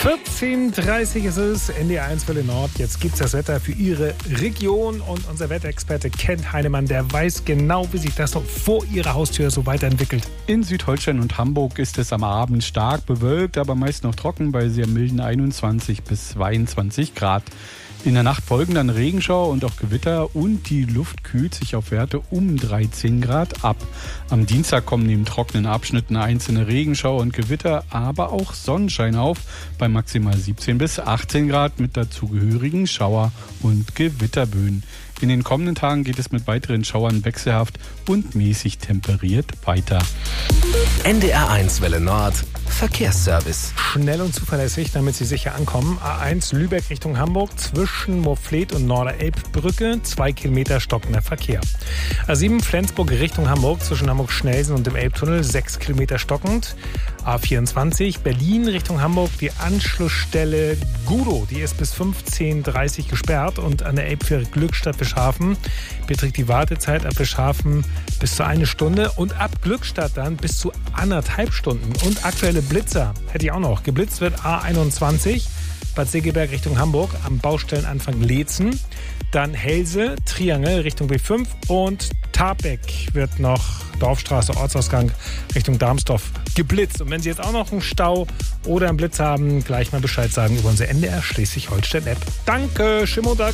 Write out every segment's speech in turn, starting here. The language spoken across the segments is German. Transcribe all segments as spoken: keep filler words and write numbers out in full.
vierzehn Uhr dreißig ist es, N D R eins Welle Nord. Jetzt gibt's das Wetter für Ihre Region und unser Wetterexperte Kent Heinemann, der weiß genau, wie sich das noch vor Ihrer Haustür so weiterentwickelt. In Südholstein und Hamburg ist es am Abend stark bewölkt, aber meist noch trocken bei sehr milden einundzwanzig bis zweiundzwanzig Grad. In der Nacht folgen dann Regenschauer und auch Gewitter und die Luft kühlt sich auf Werte um dreizehn Grad ab. Am Dienstag kommen neben trockenen Abschnitten einzelne Regenschauer und Gewitter, aber auch Sonnenschein auf bei maximal siebzehn bis achtzehn Grad mit dazugehörigen Schauer- und Gewitterböen. In den kommenden Tagen geht es mit weiteren Schauern wechselhaft und mäßig temperiert weiter. N D R eins Welle Nord Verkehrsservice. Schnell und zuverlässig, damit Sie sicher ankommen. A eins Lübeck Richtung Hamburg zwischen Moorfleet und Norderelbbrücke. Zwei Kilometer stockender Verkehr. A sieben Flensburg Richtung Hamburg zwischen Hamburg-Schnelsen und dem Elbtunnel. Sechs Kilometer stockend. A vierundzwanzig Berlin Richtung Hamburg. Die Anschlussstelle Gudow. Die ist bis fünfzehn Uhr dreißig gesperrt. Und an der Elbfähre Glückstadt-Bischhafen beträgt die Wartezeit ab Bischhafen bis zu eine Stunde. Und ab Glückstadt dann bis zu anderthalb Stunden. Und aktuelle Blitzer hätte ich auch noch. Geblitzt wird A einundzwanzig, Bad Segeberg Richtung Hamburg, am Baustellenanfang Leetzen. Dann Helse, Triangel Richtung B fünf und Tarbeck wird noch Dorfstraße, Ortsausgang Richtung Darmsdorf geblitzt. Und wenn Sie jetzt auch noch einen Stau oder einen Blitz haben, gleich mal Bescheid sagen über unsere N D R Schleswig-Holstein-App. Danke, schönen Montag.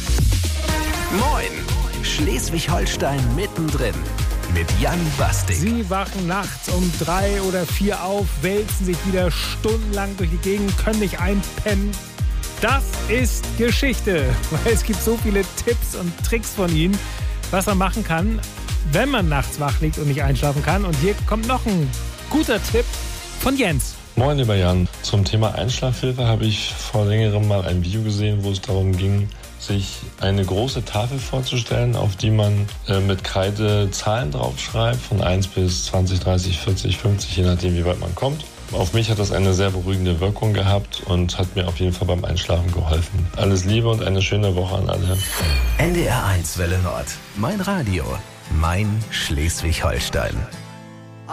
Moin, Schleswig-Holstein mittendrin. Mit Jan Bastik. Sie wachen nachts um drei oder vier auf, wälzen sich wieder stundenlang durch die Gegend, können nicht einpennen. Das ist Geschichte, weil es gibt so viele Tipps und Tricks von Ihnen, was man machen kann, wenn man nachts wach liegt und nicht einschlafen kann. Und hier kommt noch ein guter Tipp von Jens. Moin, lieber Jan. Zum Thema Einschlafhilfe habe ich vor längerem mal ein Video gesehen, wo es darum ging, sich eine große Tafel vorzustellen, auf die man äh, mit Kreide Zahlen draufschreibt, von eins bis zwanzig, dreißig, vierzig, fünfzig, je nachdem, wie weit man kommt. Auf mich hat das eine sehr beruhigende Wirkung gehabt und hat mir auf jeden Fall beim Einschlafen geholfen. Alles Liebe und eine schöne Woche an alle. N D R eins Welle Nord. Mein Radio. Mein Schleswig-Holstein.